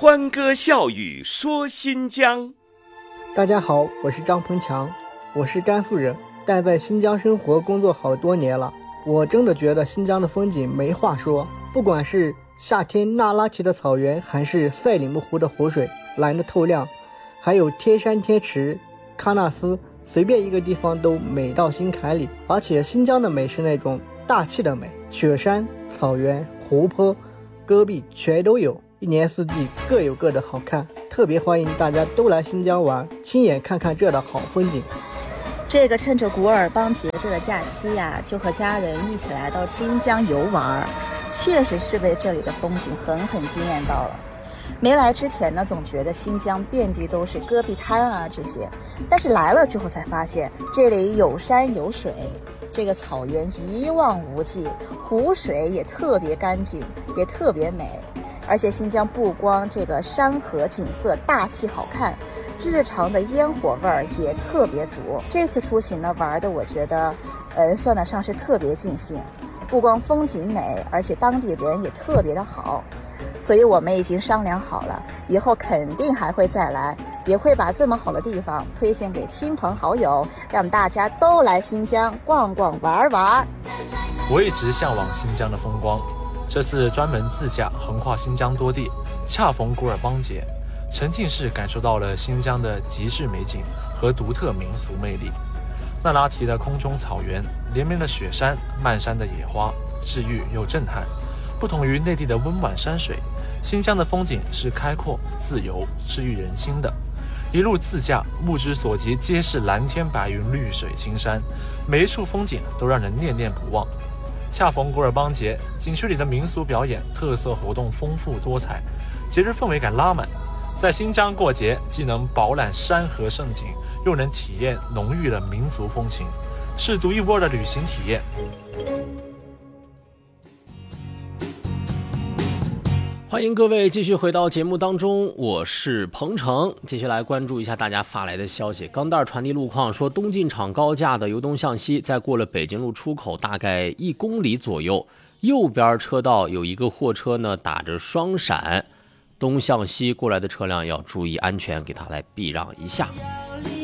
欢歌笑语说新疆。 大家好，我是张鹏强，我是甘肃人，但在新疆生活工作好多年了。我真的觉得新疆的风景没话说，不管是夏天那拉提的草原，还是赛里木湖的湖水蓝得透亮，还有天山天池、喀纳斯，随便一个地方都美到心坎里。而且新疆的美是那种大气的美，雪山、草原、湖泊、戈壁全都有，一年四季各有各的好看，特别欢迎大家都来新疆玩，亲眼看看这的好风景。 这个趁着古尔邦节这个假期呀，就和家人一起来到新疆游玩，确实是被这里的风景狠狠惊艳到了。没来之前呢，总觉得新疆遍地都是戈壁滩啊这些，但是来了之后才发现，这里有山有水，这个草原一望无际，湖水也特别干净，也特别美。而且新疆不光这个山河景色大气好看，日常的烟火味儿也特别足。这次出行呢，玩的我觉得算得上是特别尽兴，不光风景美，而且当地人也特别的好。所以我们已经商量好了，以后肯定还会再来，也会把这么好的地方推荐给亲朋好友，让大家都来新疆逛逛玩玩。 我一直向往新疆的风光，这次专门自驾横跨新疆多地，恰逢古尔邦节，沉浸式感受到了新疆的极致美景和独特民俗魅力。那拉提的空中草原，连绵的雪山，漫山的野花，治愈又震撼。不同于内地的温婉山水，新疆的风景是开阔、自由、治愈人心的。一路自驾，目之所及皆是蓝天白云、绿水青山，每一处风景都让人念念不忘。恰逢古尔邦节，景区里的民俗表演、特色活动丰富多彩，节日氛围感拉满。在新疆过节，既能饱览山河盛景，又能体验浓郁的民族风情，是独一无二的旅行体验。 欢迎各位继续回到节目当中，我是鹏程。接下来关注一下大家发来的消息。钢蛋传递路况说，东进场高架的由东向西，在过了北京路出口大概1公里左右，右边车道有一个货车呢打着双闪，东向西过来的车辆要注意安全，给它来避让一下。